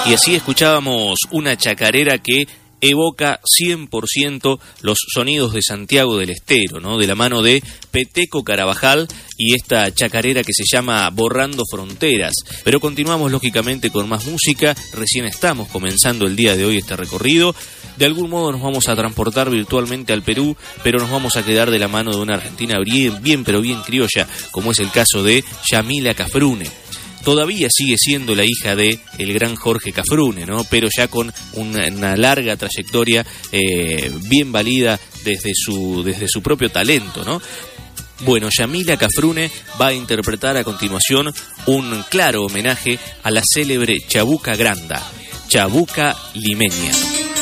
Y así escuchábamos una chacarera que evoca 100% los sonidos de Santiago del Estero, ¿no? De la mano de Peteco Carabajal y esta chacarera que se llama Borrando Fronteras. Pero continuamos lógicamente con más música, recién estamos comenzando el día de hoy este recorrido. De algún modo nos vamos a transportar virtualmente al Perú, pero nos vamos a quedar de la mano de una Argentina bien criolla, como es el caso de Yamila Cafrune. Todavía sigue siendo la hija de el gran Jorge Cafrune, ¿no? Pero ya con una larga trayectoria bien valida desde su propio talento, ¿no? Bueno, Yamila Cafrune va a interpretar a continuación un claro homenaje a la célebre Chabuca Granda, Chabuca Limeña.